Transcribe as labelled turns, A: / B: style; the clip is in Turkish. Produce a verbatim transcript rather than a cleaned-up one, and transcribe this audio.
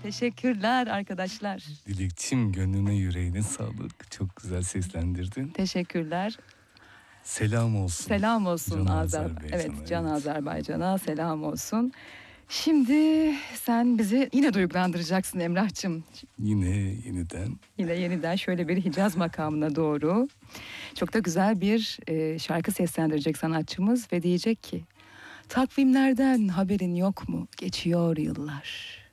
A: Teşekkürler arkadaşlar.
B: Dilekçim, gönlüne yüreğine sağlık. Çok güzel seslendirdin.
A: Teşekkürler.
B: Selam olsun.
A: Selam olsun
B: Can
A: Azerbaycan. Evet,
B: Azerbaycan'a,
A: Can
B: evet.
A: Azerbaycan'a selam olsun. Şimdi sen bizi yine duygulandıracaksın Emrah'cığım.
B: Yine yeniden.
A: Yine yeniden şöyle bir Hicaz makamına doğru. Çok da güzel bir e, şarkı seslendirecek sanatçımız ve diyecek ki: takvimlerden haberin yok mu? Geçiyor yıllar.